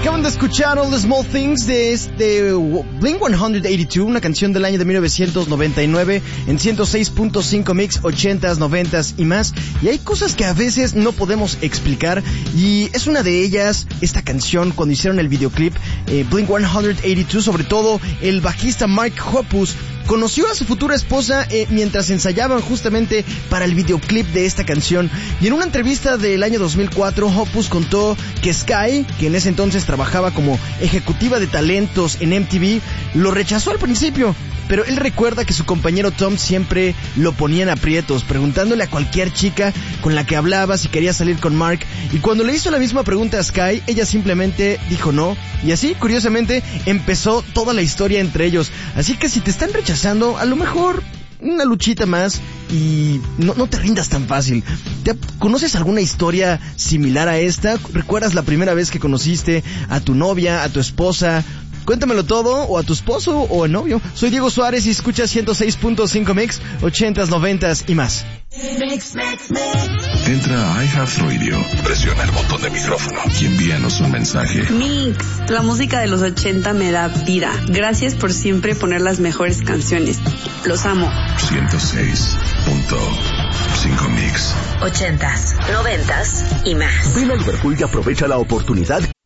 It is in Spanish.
Acaban de escuchar All the Small Things de Blink-182, una canción del año de 1999 en 106.5 Mix, 80s, 90s y más. Y hay cosas que a veces no podemos explicar, y es una de ellas esta canción cuando hicieron el videoclip. Blink-182, sobre todo el bajista Mark Hoppus, conoció a su futura esposa mientras ensayaban justamente para el videoclip de esta canción. Y en una entrevista del año 2004, Hoppus contó que Sky, que en ese entonces trabajaba como ejecutiva de talentos en MTV, lo rechazó al principio. Pero él recuerda que su compañero Tom siempre lo ponía en aprietos, preguntándole a cualquier chica con la que hablaba si quería salir con Mark. Y cuando le hizo la misma pregunta a Sky, ella simplemente dijo no. Y así, curiosamente, empezó toda la historia entre ellos. Así que si te están rechazando, a lo mejor una luchita más y no te rindas tan fácil. ¿Conoces alguna historia similar a esta? ¿Recuerdas la primera vez que conociste a tu novia, a tu esposa? Cuéntamelo todo, o a tu esposo o al novio. Soy Diego Suárez y escuchas 106.5 Mix, 80s, 90s y más. Entra a iHeartRadio, presiona el botón de micrófono y envíanos un mensaje. Mix, la música de los 80 me da vida. Gracias por siempre poner las mejores canciones. Los amo. 106.5 Mix. 80s, 90s y más. Ven a Liverpool y aprovecha la oportunidad